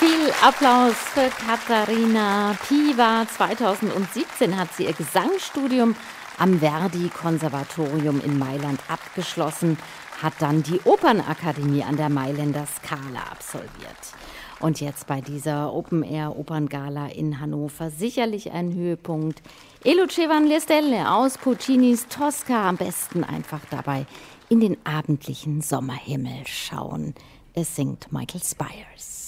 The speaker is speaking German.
Viel Applaus für Katharina Piwa. 2017 hat sie ihr Gesangsstudium am Verdi-Konservatorium in Mailand abgeschlossen, hat dann die Opernakademie an der Mailänder Scala absolviert. Und jetzt bei dieser Open-Air-Operngala in Hannover sicherlich ein Höhepunkt. E luce van le stelle aus Puccinis Tosca. Am besten einfach dabei in den abendlichen Sommerhimmel schauen. Es singt Michael Spires.